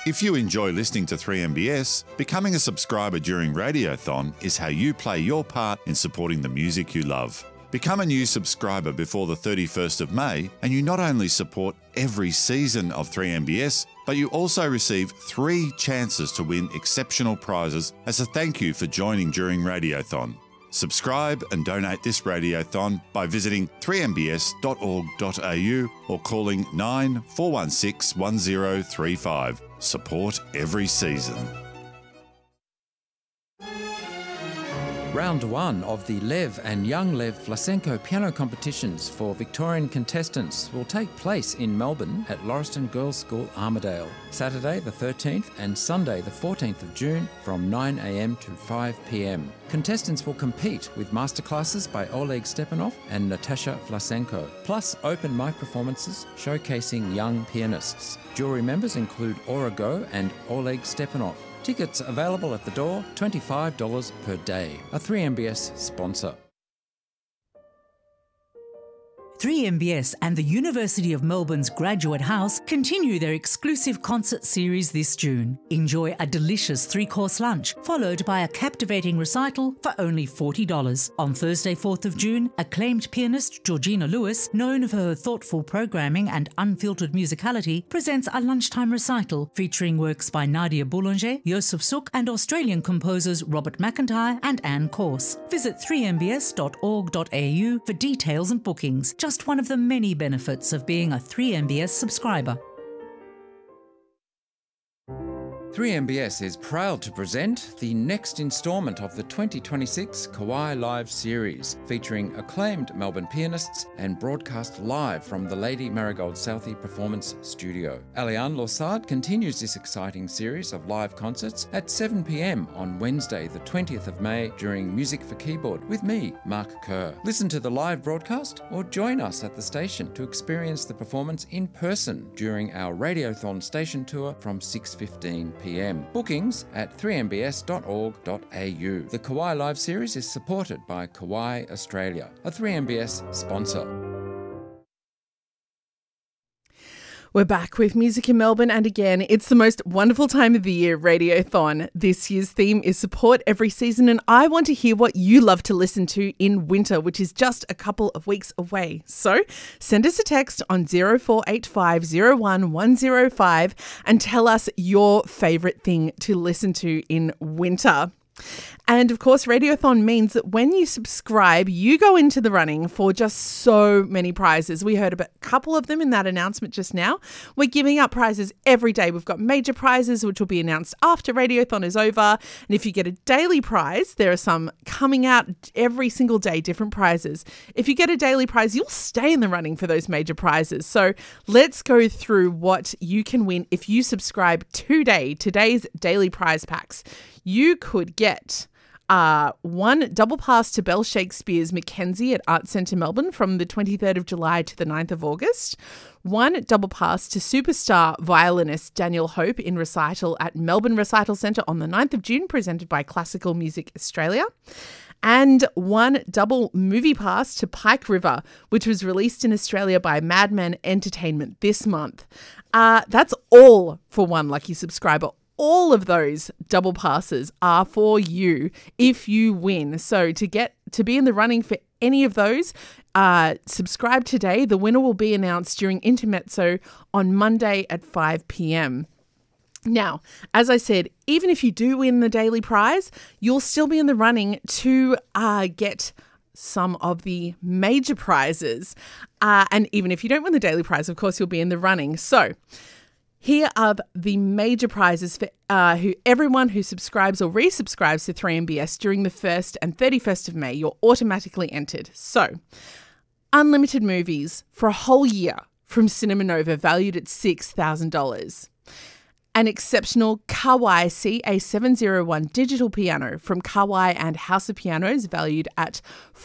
If you enjoy listening to 3MBS, becoming a subscriber during Radiothon is how you play your part in supporting the music you love. Become a new subscriber before the 31st of May and you not only support every season of 3MBS, but you also receive 3 chances to win exceptional prizes as a thank you for joining during Radiothon. Subscribe and donate this Radiothon by visiting 3mbs.org.au or calling 9416 1035. Support every season. Round 1 of the Lev and Young Lev Vlasenko piano competitions for Victorian contestants will take place in Melbourne at Lauriston Girls' School, Armidale, Saturday the 13th and Sunday the 14th of June from 9 a.m. to 5 p.m. Contestants will compete with masterclasses by Oleg Stepanov and Natasha Vlasenko, plus open mic performances showcasing young pianists. Jury members include Aura Go and Oleg Stepanov. Tickets available at the door, $25 per day. A 3MBS sponsor. 3MBS and the University of Melbourne's Graduate House continue their exclusive concert series this June. Enjoy a delicious 3-course lunch, followed by a captivating recital for only $40. On Thursday, 4th of June, acclaimed pianist Georgina Lewis, known for her thoughtful programming and unfiltered musicality, presents a lunchtime recital featuring works by Nadia Boulanger, Joseph Suk, and Australian composers Robert McIntyre and Anne Corse. Visit 3mbs.org.au for details and bookings. Just one of the many benefits of being a 3MBS subscriber. 3MBS is proud to present the next instalment of the 2026 Kawai Live series, featuring acclaimed Melbourne pianists and broadcast live from the Lady Marigold Southey Performance Studio. Aliane Lorsard continues this exciting series of live concerts at 7 p.m. on Wednesday, the 20th of May, during Music for Keyboard with me, Mark Kerr. Listen to the live broadcast or join us at the station to experience the performance in person during our Radiothon station tour from 6:15 p.m. Bookings at 3mbs.org.au. The Kawai Live series is supported by Kawai Australia, a 3MBS sponsor. We're back with music in Melbourne, and again, it's the most wonderful time of the year, Radiothon. This year's theme is support every season, and I want to hear what you love to listen to in winter, which is just a couple of weeks away. So send us a text on 0485 01 105 and tell us your favourite thing to listen to in winter. And of course, Radiothon means that when you subscribe, you go into the running for just so many prizes. We heard about a couple of them in that announcement just now. We're giving up prizes every day. We've got major prizes, which will be announced after Radiothon is over. And if you get a daily prize, there are some coming out every single day, different prizes. If you get a daily prize, you'll stay in the running for those major prizes. So let's go through what you can win if you subscribe today's daily prize packs. You could get one double pass to Bell Shakespeare's Mackenzie at Arts Centre Melbourne from the 23rd of July to the 9th of August. One double pass to superstar violinist Daniel Hope in recital at Melbourne Recital Centre on the 9th of June, presented by Classical Music Australia. And one double movie pass to Pike River, which was released in Australia by Madman Entertainment this month. That's all for one lucky subscriber. All of those double passes are for you if you win. So to be in the running for any of those, subscribe today. The winner will be announced during Intermezzo on Monday at 5 p.m. Now, as I said, even if you do win the daily prize, you'll still be in the running to get some of the major prizes. And even if you don't win the daily prize, of course, you'll be in the running. So here are the major prizes for everyone who subscribes or resubscribes to 3MBS during the 1st and 31st of May. You're automatically entered. So, unlimited movies for a whole year from Cinema Nova, valued at $6,000. An exceptional Kawai CA701 digital piano from Kawai and House of Pianos, valued at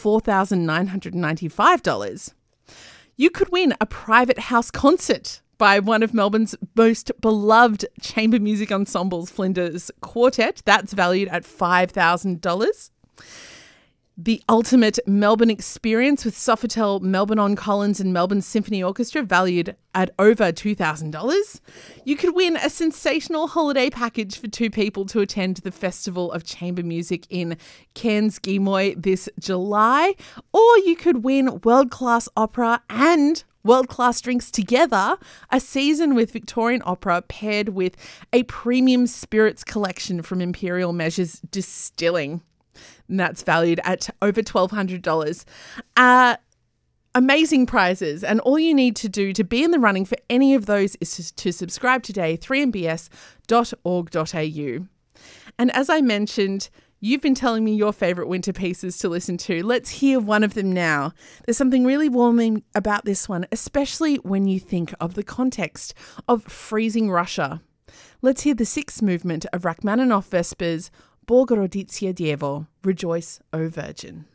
$4,995. You could win a private house concert by one of Melbourne's most beloved chamber music ensembles, Flinders Quartet. That's valued at $5,000. The ultimate Melbourne experience with Sofitel, Melbourne On Collins and Melbourne Symphony Orchestra, valued at over $2,000. You could win a sensational holiday package for 2 people to attend the Festival of Chamber Music in Cairns Gemoy this July. Or you could win world-class opera and world-class drinks together, a season with Victorian opera paired with a premium spirits collection from Imperial Measures Distilling. And that's valued at over $1,200. Amazing prizes. And all you need to do to be in the running for any of those is to subscribe today, 3mbs.org.au. And as I mentioned, you've been telling me your favourite winter pieces to listen to. Let's hear one of them now. There's something really warming about this one, especially when you think of the context of freezing Russia. Let's hear the 6th movement of Rachmaninoff Vespers, Bogorodice Dievo, Rejoice, O Virgin.